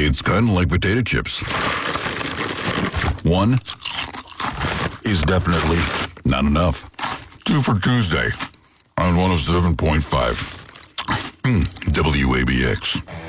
It's kind of like potato chips. One is definitely not enough. Two for Tuesday on 107.5 WABX.